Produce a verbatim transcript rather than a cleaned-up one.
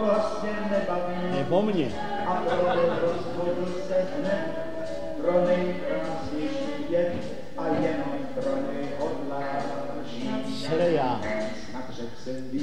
vlastně nebaví. Nebo mě. A proto rozhodl se hned pro nejkrásnější dět a jenom pro něj hodlá žít. Čili já. Snad řek se ví,